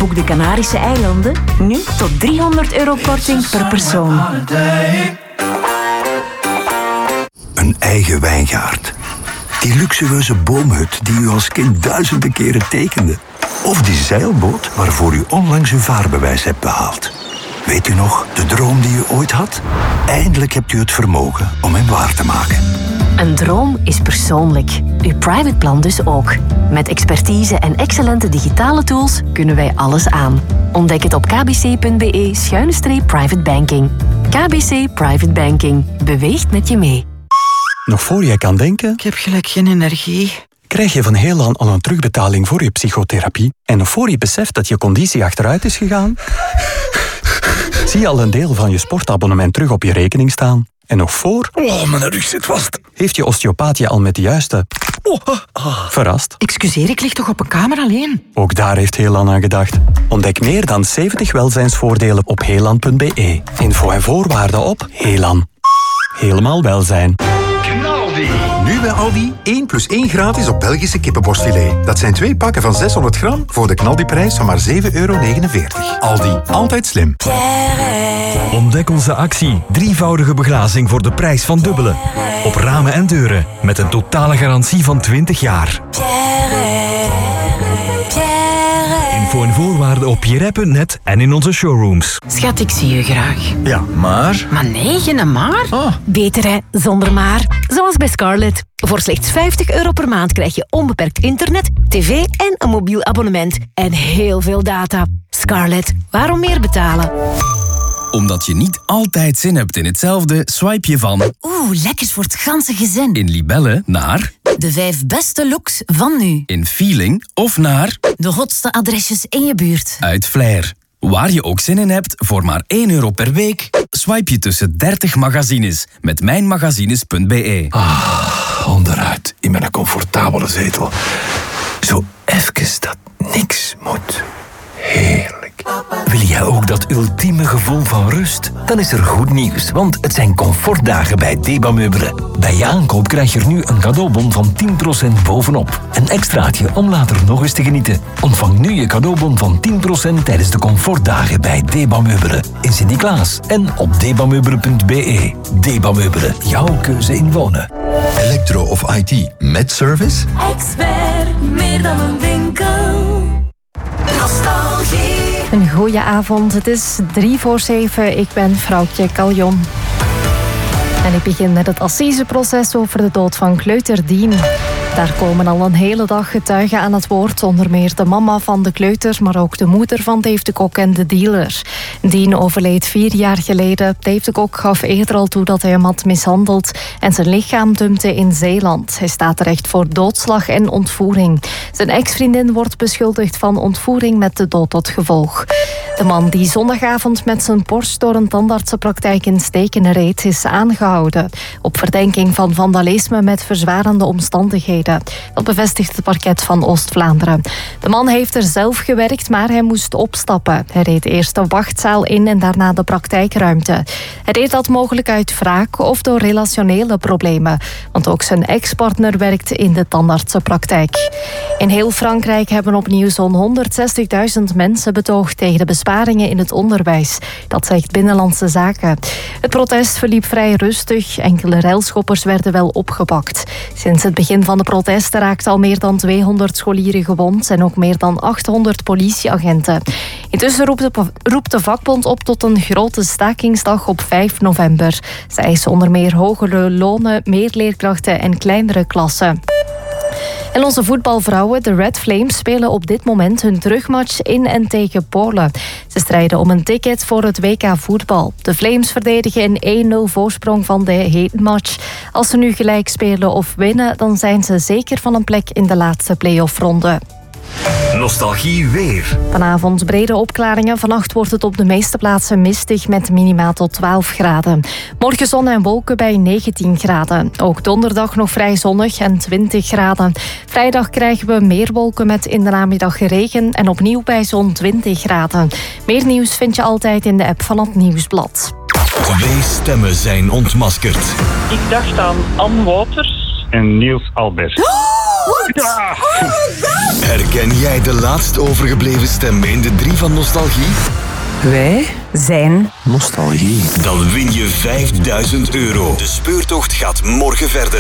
Boek de Canarische eilanden, nu tot €300 korting per persoon. Een eigen wijngaard. Die luxueuze boomhut die u als kind duizenden keren tekende. Of die zeilboot waarvoor u onlangs uw vaarbewijs hebt behaald. Weet u nog, de droom die u ooit had? Eindelijk hebt u het vermogen om hem waar te maken. Een droom is persoonlijk. Uw private plan dus ook. Met expertise en excellente digitale tools kunnen wij alles aan. Ontdek het op kbc.be/private banking. KBC Private Banking. Beweegt met je mee. Nog voor jij kan denken... Ik heb gelijk geen energie. Krijg je van Heelan al een terugbetaling voor je psychotherapie? En nog voor je beseft dat je conditie achteruit is gegaan? Zie je al een deel van je sportabonnement terug op je rekening staan? En nog voor... Oh, mijn rug zit vast. Heeft je osteopaat je al met de juiste... Verrast? Excuseer, ik lig toch op een kamer alleen? Ook daar heeft Heelan aan gedacht. Ontdek meer dan 70 welzijnsvoordelen op heelan.be. Info en voorwaarden op Heelan. Helemaal welzijn. Nu bij Aldi 1 + 1 gratis op Belgische kippenborstfilet. Dat zijn 2 pakken van 600 gram voor de knaldiprijs van maar €7,49. Aldi, altijd slim. Ontdek onze actie. 3-voudige beglazing voor de prijs van dubbele. Op ramen en deuren. Met een totale garantie van 20 jaar. Info en voorwaarden op pierre.net en in onze showrooms. Schat, ik zie je graag. Ja, maar... Maar nee, geen maar. Beter hè, zonder maar. Zoals bij Scarlett. Voor slechts €50 per maand krijg je onbeperkt internet, tv en een mobiel abonnement. En heel veel data. Scarlett, waarom meer betalen? Omdat je niet altijd zin hebt in hetzelfde, swipe je van... Lekkers voor het ganse gezin. In Libelle naar... De 5 beste looks van nu. In Feeling of naar... De hotste adresjes in je buurt. Uit Flair. Waar je ook zin in hebt, voor maar €1 per week... swipe je tussen 30 magazines met mijnmagazines.be. Onderuit in mijn comfortabele zetel. Zo even dat niks moet. Heerlijk. Wil jij ook dat ultieme gevoel van rust? Dan is er goed nieuws, want het zijn comfortdagen bij Deba Meubelen. Bij je aankoop krijg je er nu een cadeaubon van 10% bovenop. Een extraatje om later nog eens te genieten. Ontvang nu je cadeaubon van 10% tijdens de comfortdagen bij Deba Meubelen. In Sint-Niklaas en op debameubelen.be. Deba Meubelen, jouw keuze in wonen. Elektro of IT met service? Expert, meer dan een winkel. Nostalgie. Een goeie avond, het is 6:45. Ik ben vrouwtje Caljon. En ik begin met het assiseproces over de dood van kleuter Dien. Daar komen al een hele dag getuigen aan het woord. Onder meer de mama van de kleuter, maar ook de moeder van Dave de Kok en de dealer. Dien overleed 4 jaar geleden. Dave de Kok gaf eerder al toe dat hij hem had mishandeld en zijn lichaam dumpte in Zeeland. Hij staat terecht voor doodslag en ontvoering. Zijn ex-vriendin wordt beschuldigd van ontvoering met de dood tot gevolg. De man die zondagavond met zijn Porsche door een tandartsenpraktijk in Stekenen reed, is aangehouden. Op verdenking van vandalisme met verzwarende omstandigheden. Dat bevestigt het parket van Oost-Vlaanderen. De man heeft er zelf gewerkt, maar hij moest opstappen. Hij reed eerst de wachtzaal in en daarna de praktijkruimte. Hij deed dat mogelijk uit wraak of door relationele problemen. Want ook zijn ex-partner werkt in de tandartsenpraktijk. In heel Frankrijk hebben opnieuw zo'n 160.000 mensen betoogd tegen de besparingen in het onderwijs. Dat zegt Binnenlandse Zaken. Het protest verliep vrij rustig. Enkele railschoppers werden wel opgepakt. Sinds het begin van de protesten raakten al meer dan 200 scholieren gewond en ook meer dan 800 politieagenten. Intussen roept de vakbond op tot een grote stakingsdag op 5 november. Zij eisen onder meer hogere lonen, meer leerkrachten en kleinere klassen. En onze voetbalvrouwen, de Red Flames, spelen op dit moment hun terugmatch in en tegen Polen. Ze strijden om een ticket voor het WK voetbal. De Flames verdedigen een 1-0 voorsprong van de heenmatch. Als ze nu gelijk spelen of winnen, dan zijn ze zeker van een plek in de laatste play-off-ronde. Nostalgie weer. Vanavond brede opklaringen. Vannacht wordt het op de meeste plaatsen mistig met minima tot 12 graden. Morgen zon en wolken bij 19 graden. Ook donderdag nog vrij zonnig en 20 graden. Vrijdag krijgen we meer wolken met in de namiddag regen en opnieuw bij zo'n 20 graden. Meer nieuws vind je altijd in de app van het Nieuwsblad. 2 stemmen zijn ontmaskerd. Ik dacht aan Anne Wouters en Niels Albert. Het Herken jij de laatst overgebleven stem in de 3 van Nostalgie? Wij zijn Nostalgie. Dan win je €5000. De speurtocht gaat morgen verder.